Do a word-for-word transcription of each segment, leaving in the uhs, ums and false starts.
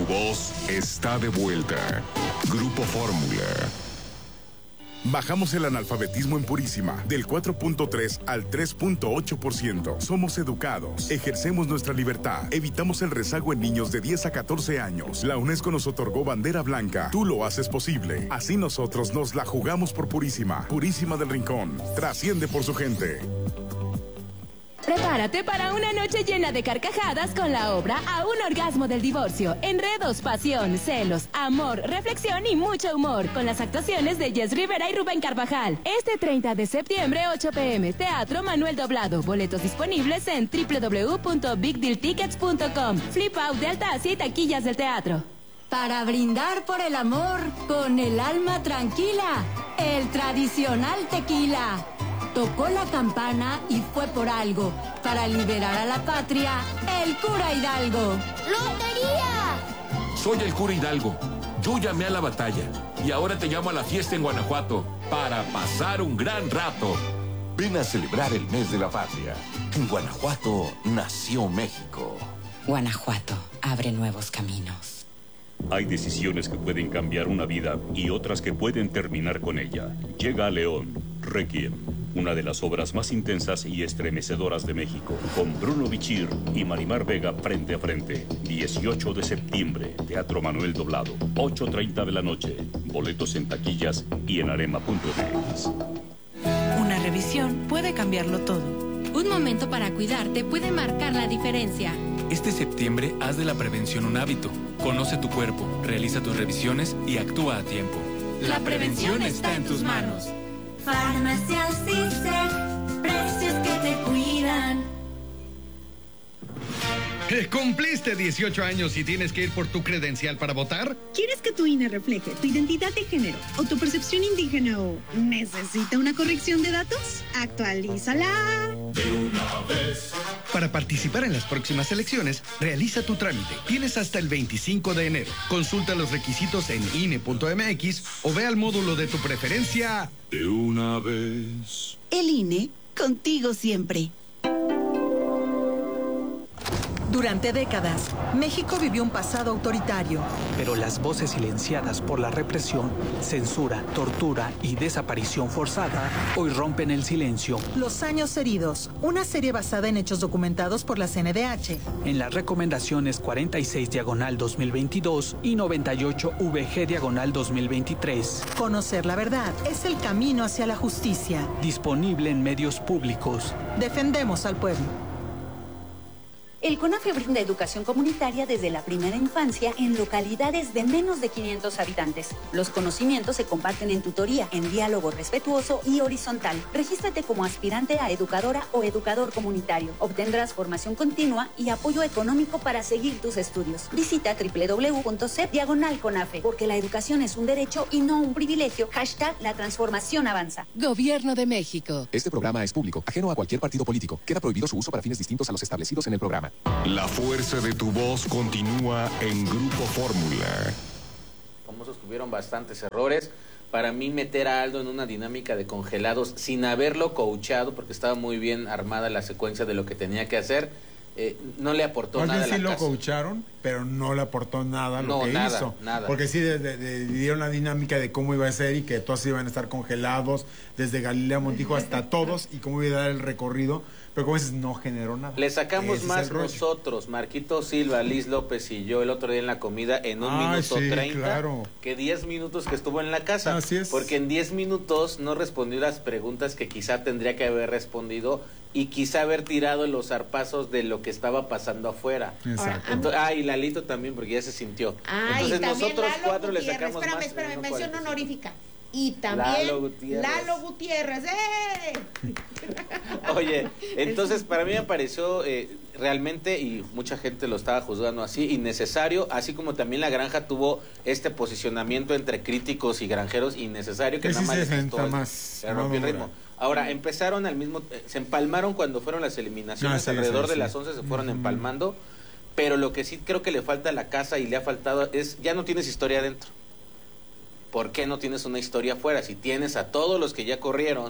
voz está de vuelta. Grupo Fórmula. Bajamos el analfabetismo en Purísima del cuatro punto tres al tres punto ocho por ciento. Somos educados, ejercemos nuestra libertad, evitamos el rezago en niños de diez a catorce años. La UNESCO nos otorgó bandera blanca. Tú lo haces posible. Así nosotros nos la jugamos por Purísima. Purísima del Rincón. Trasciende por su gente. Prepárate para una noche llena de carcajadas con la obra A un orgasmo del divorcio. Enredos, pasión, celos, amor, reflexión y mucho humor. Con las actuaciones de Jess Rivera y Rubén Carvajal. Este treinta de septiembre, ocho pe eme. Teatro Manuel Doblado. Boletos disponibles en doble u doble u doble u punto big deal tickets punto com. Flip out de Altasia y taquillas del teatro. Para brindar por el amor con el alma tranquila. El tradicional tequila. Tocó la campana y fue por algo. Para liberar a la patria, el cura Hidalgo. ¡Lotería! Soy el cura Hidalgo. Yo llamé a la batalla y ahora te llamo a la fiesta en Guanajuato para pasar un gran rato. Ven a celebrar el mes de la patria. En Guanajuato nació México. Guanajuato abre nuevos caminos. Hay decisiones que pueden cambiar una vida y otras que pueden terminar con ella. Llega a León, Requiem, una de las obras más intensas y estremecedoras de México, con Bruno Bichir y Marimar Vega frente a frente. dieciocho de septiembre, Teatro Manuel Doblado, ocho treinta de la noche. Boletos en taquillas y en arema punto eme equis. Una revisión puede cambiarlo todo. Un momento para cuidarte puede marcar la diferencia. Este septiembre haz de la prevención un hábito. Conoce tu cuerpo, realiza tus revisiones y actúa a tiempo. La prevención está en tus manos. Farmacias Cister, precios que te cuidan. ¿Cumpliste dieciocho años y tienes que ir por tu credencial para votar? ¿Quieres que tu I N E refleje tu identidad de género o tu percepción indígena o necesita una corrección de datos? Actualízala de una vez. Para participar en las próximas elecciones, realiza tu trámite. Tienes hasta el veinticinco de enero. Consulta los requisitos en I N E punto eme equis o ve al módulo de tu preferencia. De una vez. El I N E, contigo siempre. Durante décadas, México vivió un pasado autoritario. Pero las voces silenciadas por la represión, censura, tortura y desaparición forzada hoy rompen el silencio. Los años heridos, una serie basada en hechos documentados por la C N D H. En las recomendaciones cuarenta y seis diagonal dos mil veintidós y noventa y ocho V G diagonal dos mil veintitrés. Conocer la verdad es el camino hacia la justicia. Disponible en medios públicos. Defendemos al pueblo. El CONAFE brinda educación comunitaria desde la primera infancia en localidades de menos de quinientos habitantes. Los conocimientos se comparten en tutoría, en diálogo respetuoso y horizontal. Regístrate como aspirante a educadora o educador comunitario. Obtendrás formación continua y apoyo económico para seguir tus estudios. Visita doble u doble u doble u punto c e p diagonal CONAFE, porque la educación es un derecho y no un privilegio. Hashtag la transformación avanza. Gobierno de México. Este programa es público, ajeno a cualquier partido político. Queda prohibido su uso para fines distintos a los establecidos en el programa. La fuerza de tu voz continúa en Grupo Fórmula. Famosos tuvieron bastantes errores. Para mí, meter a Aldo en una dinámica de congelados sin haberlo coachado, porque estaba muy bien armada la secuencia de lo que tenía que hacer, eh, no le aportó Más nada a la sí lo casa. coacharon, pero no le aportó nada a lo No, que nada, hizo. nada. Porque sí, de, de, de- dieron la dinámica de cómo iba a ser y que todos iban a estar congelados, desde Galilea Montijo hasta todos, y cómo iba a dar el recorrido. Pero como dices, no generó nada. Le sacamos Ese es más el rollo. nosotros, Marquito Silva, Liz López y yo el otro día en la comida en un Ay, minuto sí, treinta claro. que diez minutos que estuvo en la casa. Así es. Porque en diez minutos no respondió las preguntas que quizá tendría que haber respondido y quizá haber tirado los zarpazos de lo que estaba pasando afuera. Exacto. Entonces, ah, y Lalito también, porque ya se sintió. Ay, Entonces también nosotros Lalo cuatro le Gutiérrez. sacamos Espérame, más. espérame, uno mención cuarenta y cinco. honorífica. Y también Lalo Gutiérrez. Lalo Gutiérrez. ¡Eh! Oye, entonces para mí me pareció eh, realmente, y mucha gente lo estaba juzgando así, innecesario, así como también La Granja tuvo este posicionamiento entre críticos y granjeros innecesario, que Que nada sí más se les sienta quitó el- más le rompió el madura. ritmo. Ahora, empezaron al mismo, eh, se empalmaron cuando fueron las eliminaciones, Ah, sí, alrededor sí, de sí. las once se fueron Ujú. empalmando, pero lo que sí creo que le falta a la casa y le ha faltado es, ya no tienes historia adentro. ¿Por qué no tienes una historia afuera? Si tienes a todos los que ya corrieron,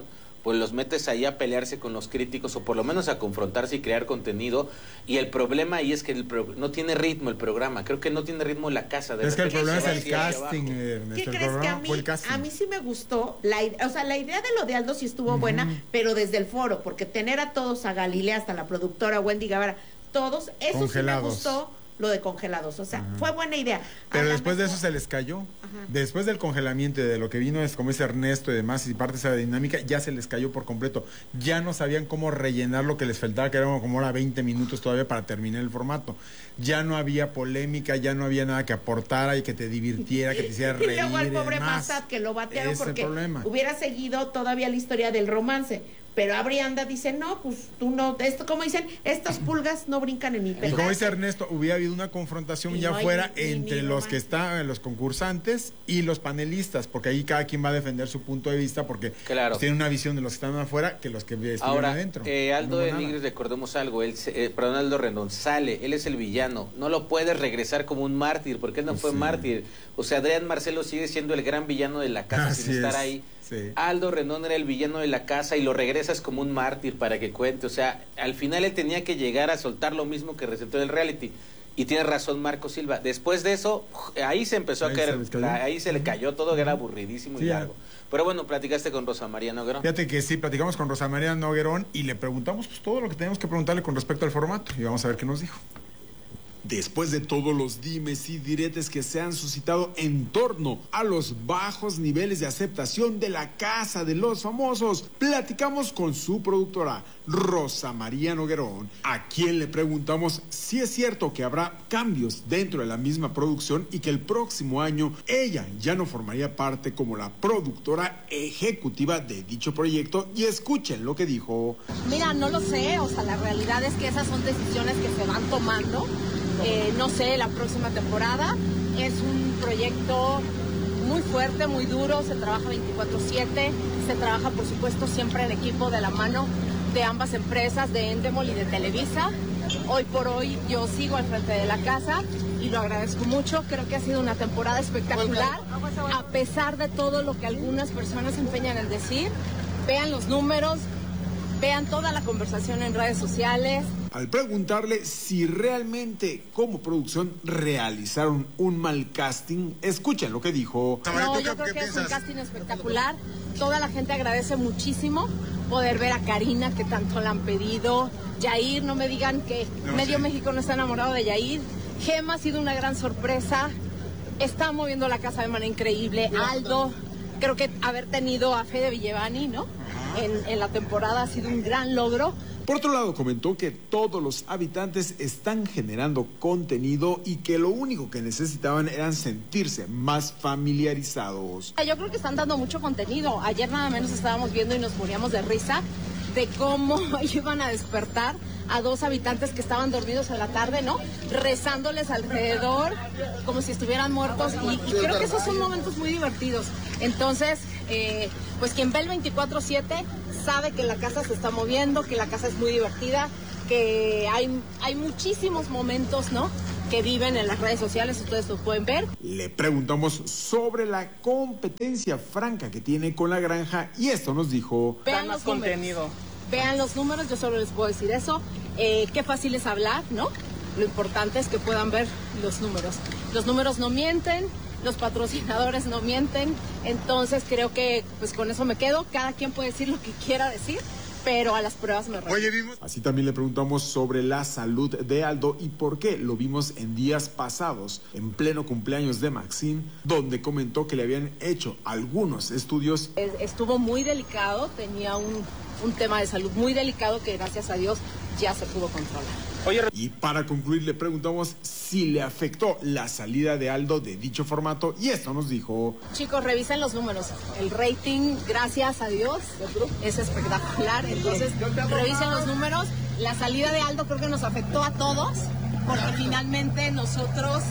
pues los metes ahí a pelearse con los críticos o por lo menos a confrontarse y crear contenido. Y el problema ahí es que el pro, no tiene ritmo el programa. Creo que no tiene ritmo la casa. De es que el problema es el casting, Ernesto. ¿Qué el crees que a mí, a mí sí me gustó? La, o sea, la idea de lo de Aldo sí estuvo uh-huh. buena, pero desde el foro, porque tener a todos, a Galilea, hasta la productora Wendy Guevara, todos, eso Congelados. sí me gustó. Lo de congelados, o sea, uh-huh. fue buena idea. Pero después mejor... de eso se les cayó. Uh-huh. Después del congelamiento y de lo que vino, es como dice Ernesto y demás, y parte de esa dinámica, ya se les cayó por completo. Ya no sabían cómo rellenar lo que les faltaba, que eran como ahora veinte minutos todavía para terminar el formato. Ya no había polémica, ya no había nada que aportara y que te divirtiera, que te hiciera reír. Y luego al pobre Massad que lo batearon Ese porque problema. hubiera seguido todavía la historia del romance. Pero Abrianda dice, no, pues tú no, esto, como dicen, estas pulgas no brincan en mi pedazo. Y como dice Ernesto, hubiera habido una confrontación y ya no fuera ni, entre ni los que están, los concursantes y los panelistas, porque ahí cada quien va a defender su punto de vista, porque claro. pues, tiene una visión de los que están afuera que los que estuvieron Ahora, adentro. Eh, Aldo no de Nigris, recordemos algo, él, eh, perdón, Aldo Rendón, sale, él es el villano, no lo puedes regresar como un mártir, porque él no pues fue sí. mártir. O sea, Adrián Marcelo sigue siendo el gran villano de la casa Así sin estar es. ahí. Sí. Aldo Rendón era el villano de la casa y lo regresas como un mártir para que cuente. O sea, al final él tenía que llegar a soltar lo mismo que recetó el reality. Y tiene razón Marco Silva. Después de eso, ahí se empezó ahí a caer, se la, ahí se le cayó todo, que era aburridísimo sí, y largo. Pero bueno, platicaste con Rosa María Noguerón. Fíjate que sí, platicamos con Rosa María Noguerón y le preguntamos pues todo lo que teníamos que preguntarle con respecto al formato. Y vamos a ver qué nos dijo. Después de todos los dimes y diretes que se han suscitado en torno a los bajos niveles de aceptación de la Casa de los Famosos, platicamos con su productora, Rosa María Noguerón, a quien le preguntamos si es cierto que habrá cambios dentro de la misma producción y que el próximo año ella ya no formaría parte como la productora ejecutiva de dicho proyecto. Y escuchen lo que dijo. Mira, no lo sé, o sea, la realidad es que esas son decisiones que se van tomando. Eh, no sé, la próxima temporada es un proyecto muy fuerte, muy duro, se trabaja veinticuatro siete, se trabaja por supuesto siempre en equipo de la mano de ambas empresas, de Endemol y de Televisa. Hoy por hoy yo sigo al frente de la casa y lo agradezco mucho, creo que ha sido una temporada espectacular, a pesar de todo lo que algunas personas se empeñan en decir. Vean los números, vean toda la conversación en redes sociales. Al preguntarle si realmente como producción realizaron un mal casting, escuchen lo que dijo. No, yo creo que es un casting espectacular. Toda la gente agradece muchísimo poder ver a Karina, que tanto la han pedido. Yair, no me digan que no, medio sí. México no está enamorado de Yair. Gema ha sido una gran sorpresa. Está moviendo la casa de manera increíble. Aldo, creo que haber tenido a Fede Villevani, ¿no? En, en la temporada ha sido un gran logro. Por otro lado, comentó que todos los habitantes están generando contenido y que lo único que necesitaban eran sentirse más familiarizados. Yo creo que están dando mucho contenido. Ayer nada menos estábamos viendo y nos moríamos de risa de cómo iban a despertar a dos habitantes que estaban dormidos en la tarde, ¿no? Rezándoles alrededor como si estuvieran muertos y, y creo que esos son momentos muy divertidos. Entonces, eh, pues quien ve el veinticuatro siete sabe que la casa se está moviendo, que la casa es muy divertida, que hay, hay muchísimos momentos, ¿no?, que viven en las redes sociales, ustedes lo pueden ver. Le preguntamos sobre la competencia franca que tiene con La Granja y esto nos dijo. Vean los contenido. Vean los números, yo solo les puedo decir eso. Eh, qué fácil es hablar, ¿no? Lo importante es que puedan ver los números. Los números no mienten, los patrocinadores no mienten, entonces creo que pues con eso me quedo. Cada quien puede decir lo que quiera decir, pero a las pruebas me remito. Oye, vimos. Así también le preguntamos sobre la salud de Aldo y por qué lo vimos en días pasados, en pleno cumpleaños de Maxine, donde comentó que le habían hecho algunos estudios. Estuvo muy delicado, tenía un, un tema de salud muy delicado que gracias a Dios ya se pudo controlar. Oye, y para concluir le preguntamos si le afectó la salida de Aldo de dicho formato y esto nos dijo. Chicos, revisen los números. El rating, gracias a Dios, es espectacular. Entonces, revisen los números. La salida de Aldo creo que nos afectó a todos porque finalmente nosotros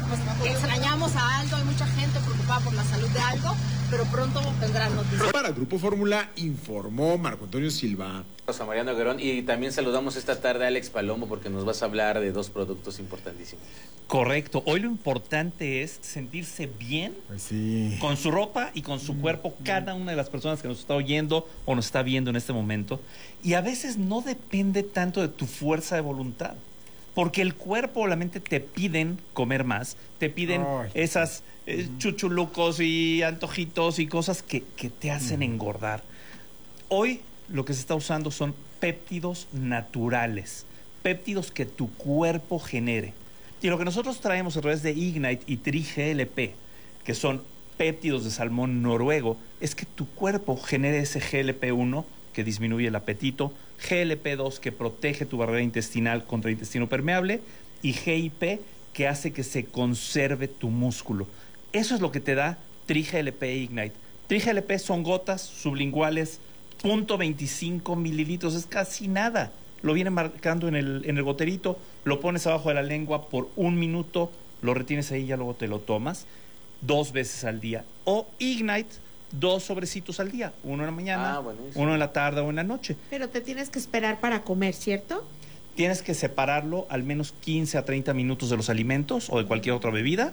pues extrañamos a Aldo, hay mucha gente preocupada por la salud de Aldo, pero pronto tendrán noticias. Para Grupo Fórmula informó Marco Antonio Silva. A Mariano Guerrón, y también saludamos esta tarde a Alex Palomo porque nos vas a hablar de dos productos importantísimos. Correcto. Hoy lo importante es sentirse bien pues sí. con su ropa y con su mm, cuerpo, mm. cada una de las personas que nos está oyendo o nos está viendo en este momento. Y a veces no depende tanto de tu fuerza de voluntad, porque el cuerpo o la mente te piden comer más, te piden oh, esas eh, mm. chuchulucos y antojitos y cosas que, que te hacen mm. engordar. Hoy lo que se está usando son péptidos naturales, péptidos que tu cuerpo genere. Y lo que nosotros traemos a través de Ignite y Tri-G L P, que son péptidos de salmón noruego, es que tu cuerpo genere ese G L P uno, que disminuye el apetito, G L P dos, que protege tu barrera intestinal contra intestino permeable, y G I P, que hace que se conserve tu músculo. Eso es lo que te da Tri-G L P e Ignite. Tri-G L P son gotas sublinguales, cero punto veinticinco mililitros, es casi nada. Lo vienen marcando en el, en el goterito, lo pones abajo de la lengua por un minuto, lo retienes ahí y ya luego te lo tomas dos veces al día. O Ignite, dos sobrecitos al día, uno en la mañana, ah, uno en la tarde o en la noche. Pero te tienes que esperar para comer, ¿cierto? Tienes que separarlo al menos quince a treinta minutos de los alimentos o de cualquier otra bebida.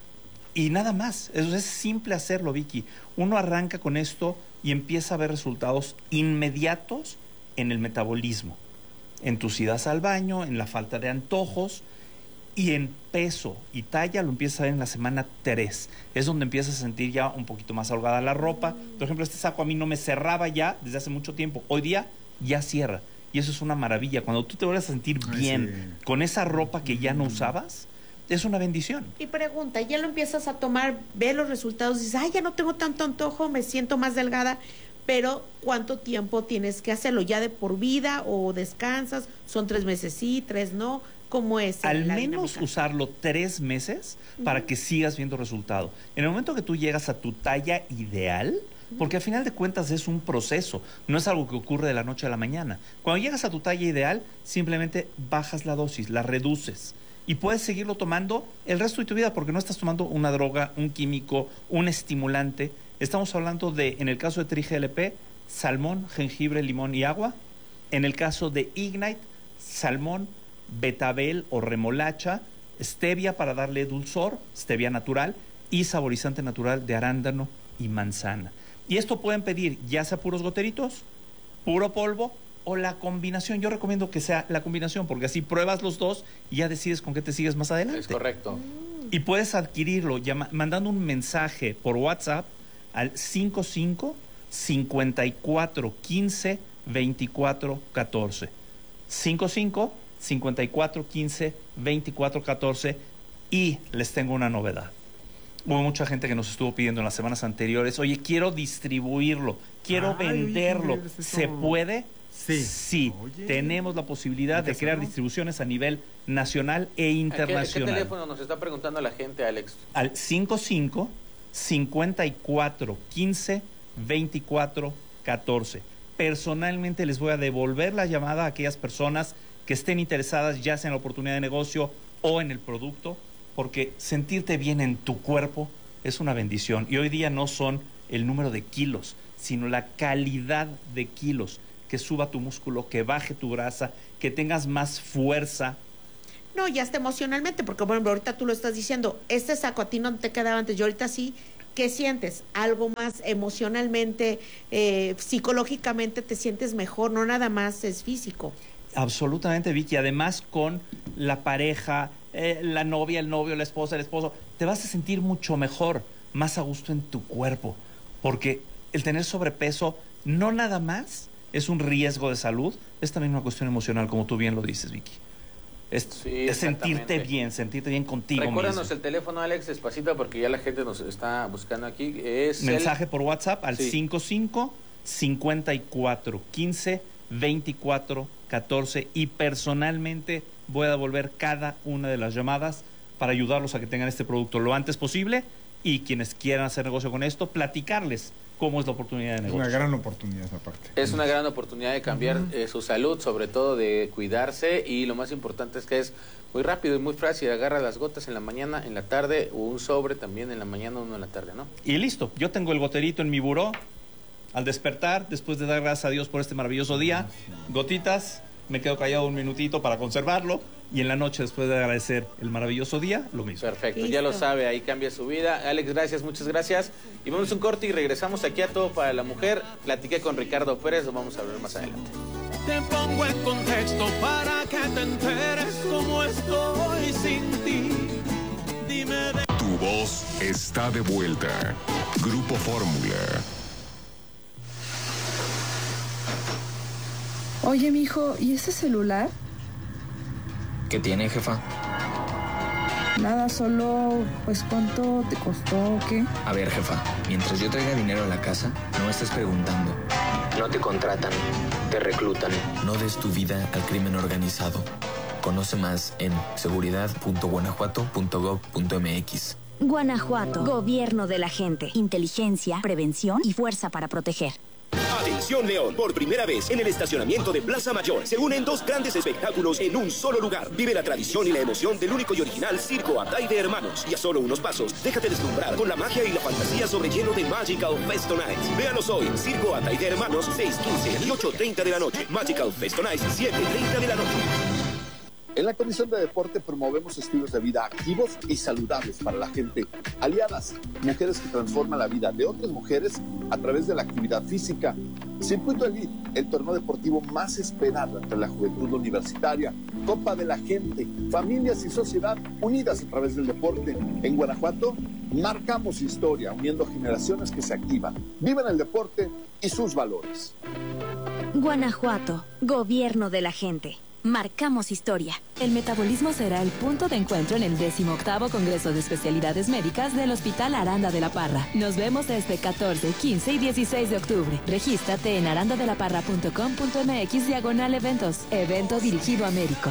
Y nada más, eso es simple hacerlo, Vicky. Uno arranca con esto y empieza a ver resultados inmediatos en el metabolismo, en tus idas al baño, en la falta de antojos, y en peso y talla lo empiezas a ver en la semana tres. Es donde empiezas a sentir ya un poquito más holgada la ropa. Por ejemplo, este saco a mí no me cerraba ya desde hace mucho tiempo. Hoy día ya cierra. Y eso es una maravilla. Cuando tú te vuelves a sentir Ay, bien sí. con esa ropa que ya no usabas, es una bendición. Y pregunta, ya lo empiezas a tomar, ves los resultados, dices, ay, ya no tengo tanto antojo, me siento más delgada, pero ¿cuánto tiempo tienes que hacerlo? ¿Ya de por vida o descansas? ¿Son tres meses sí, tres no? ¿Cómo es? Al menos dinámica? Usarlo tres meses para uh-huh. que sigas viendo resultado. En el momento que tú llegas a tu talla ideal, uh-huh. porque al final de cuentas es un proceso, no es algo que ocurre de la noche a la mañana. Cuando llegas a tu talla ideal, simplemente bajas la dosis, la reduces. Y puedes seguirlo tomando el resto de tu vida porque no estás tomando una droga, un químico, un estimulante. Estamos hablando de, en el caso de Tri-G L P, salmón, jengibre, limón y agua. En el caso de Ignite, salmón, betabel o remolacha, stevia para darle dulzor, stevia natural, y saborizante natural de arándano y manzana. Y esto pueden pedir ya sea puros goteritos, puro polvo, o la combinación. Yo recomiendo que sea la combinación, porque así pruebas los dos y ya decides con qué te sigues más adelante. Es correcto. Y puedes adquirirlo llama, mandando un mensaje por WhatsApp al cinco cinco, cincuenta y cuatro, quince, veinticuatro, catorce. cinco cinco, cincuenta y cuatro, quince, veinticuatro, catorce. Y les tengo una novedad. Hubo mucha gente que nos estuvo pidiendo en las semanas anteriores, oye, quiero distribuirlo, quiero Ay, venderlo. Oye, ¿se puede? Sí, sí. tenemos la posibilidad de crear distribuciones a nivel nacional e internacional. ¿Qué, qué teléfono nos está preguntando la gente, Alex? Al cinco cinco, cincuenta y cuatro, quince, veinticuatro, catorce. Personalmente les voy a devolver la llamada a aquellas personas que estén interesadas ya sea en la oportunidad de negocio o en el producto, porque sentirte bien en tu cuerpo es una bendición. Y hoy día no son el número de kilos, sino la calidad de kilos. Que suba tu músculo, que baje tu grasa, que tengas más fuerza. No, ya hasta emocionalmente, porque por ejemplo, ahorita tú lo estás diciendo, este saco a ti no te quedaba antes, yo ahorita sí. ¿Qué sientes? ¿Algo más emocionalmente, eh, psicológicamente te sientes mejor? No nada más es físico. Absolutamente, Vicky. Además, con la pareja, eh, la novia, el novio, la esposa, el esposo, te vas a sentir mucho mejor, más a gusto en tu cuerpo. Porque el tener sobrepeso no nada más es un riesgo de salud, es también una cuestión emocional, como tú bien lo dices, Vicky. Es, sí, es sentirte bien, sentirte bien contigo Recuérdanos mismo. El teléfono, Alex, despacito, porque ya la gente nos está buscando aquí. Es Mensaje el... por WhatsApp al sí. cinco cinco, cincuenta y cuatro, quince, veinticuatro, catorce. Y personalmente voy a devolver cada una de las llamadas para ayudarlos a que tengan este producto lo antes posible, y quienes quieran hacer negocio con esto, platicarles cómo es la oportunidad de negocio. Es una gran oportunidad aparte. Es una gran oportunidad de cambiar uh-huh. eh, su salud, sobre todo de cuidarse, y lo más importante es que es muy rápido y muy fácil. Agarra las gotas en la mañana, en la tarde, o un sobre también en la mañana, uno en la tarde, ¿no? Y listo, yo tengo el goterito en mi buró. Al despertar, después de dar gracias a Dios por este maravilloso día, gotitas, me quedo callado un minutito para conservarlo, y en la noche, después de agradecer el maravilloso día, lo mismo. Perfecto, listo. Ya lo sabe, ahí cambia su vida. Alex, gracias, muchas gracias. Y vamos a un corte y regresamos aquí a Todo para la Mujer. Platiqué con Ricardo Pérez, lo vamos a ver más adelante. Te pongo en contexto para que te enteres cómo estoy sin ti. Dime de... Tu voz está de vuelta. Grupo Fórmula. Oye, mijo, ¿y ese celular? ¿Qué tiene, jefa? Nada, solo, pues, ¿cuánto te costó o qué? A ver, jefa, mientras yo traiga dinero a la casa, no me estés preguntando. No te contratan, te reclutan. No des tu vida al crimen organizado. Conoce más en seguridad punto guanajuato punto gob punto mx. Guanajuato, gobierno de la gente, inteligencia, prevención y fuerza para proteger. Atención León, por primera vez en el estacionamiento de Plaza Mayor se unen dos grandes espectáculos en un solo lugar. Vive la tradición y la emoción del único y original Circo Atay de Hermanos. Y a solo unos pasos, déjate deslumbrar con la magia y la fantasía sobre hielo de Magical Festo Nights. Véanos hoy, Circo Atay de Hermanos, seis quince y ocho treinta de la noche. Magical Festo Nights, siete treinta de la noche. En la Comisión de Deporte promovemos estilos de vida activos y saludables para la gente. Aliadas, mujeres que transforman la vida de otras mujeres a través de la actividad física. Circuito Elite, el torneo deportivo más esperado entre la juventud universitaria. Copa de la Gente, familias y sociedad unidas a través del deporte. En Guanajuato, marcamos historia, uniendo generaciones que se activan, viven el deporte y sus valores. Guanajuato, gobierno de la gente. Marcamos historia. El metabolismo será el punto de encuentro en el decimoctavo Congreso de Especialidades Médicas del Hospital Aranda de la Parra. Nos vemos este catorce, quince y dieciséis de octubre. Regístrate en arandadelaparra punto com punto mx diagonal eventos. Evento dirigido a médicos.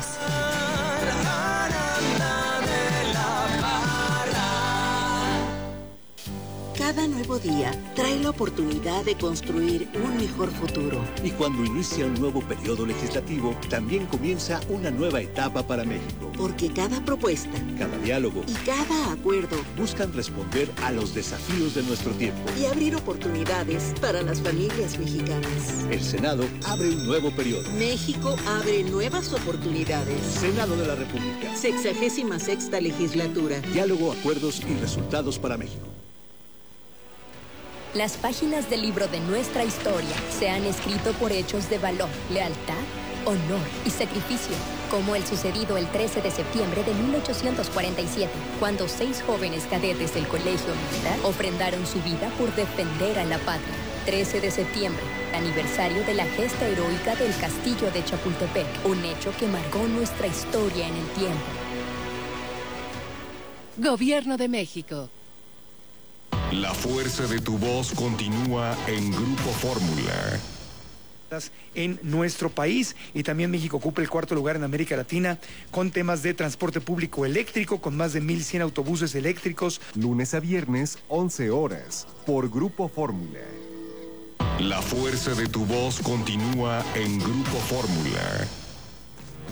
Cada nuevo día trae la oportunidad de construir un mejor futuro. Y cuando inicia un nuevo periodo legislativo, también comienza una nueva etapa para México. Porque cada propuesta, cada diálogo y cada acuerdo buscan responder a los desafíos de nuestro tiempo y abrir oportunidades para las familias mexicanas. El Senado abre un nuevo periodo. México abre nuevas oportunidades. Senado de la República. Sexagésima sexta legislatura. Diálogo, acuerdos y resultados para México. Las páginas del libro de nuestra historia se han escrito por hechos de valor, lealtad, honor y sacrificio, como el sucedido el trece de septiembre de mil ochocientos cuarenta y siete, cuando seis jóvenes cadetes del Colegio Militar ofrendaron su vida por defender a la patria. trece de septiembre, aniversario de la gesta heroica del Castillo de Chapultepec, un hecho que marcó nuestra historia en el tiempo. Gobierno de México. La fuerza de tu voz continúa en Grupo Fórmula. En nuestro país, y también México ocupa el cuarto lugar en América Latina con temas de transporte público eléctrico, con más de mil cien autobuses eléctricos. Lunes a viernes, once horas, por Grupo Fórmula. La fuerza de tu voz continúa en Grupo Fórmula.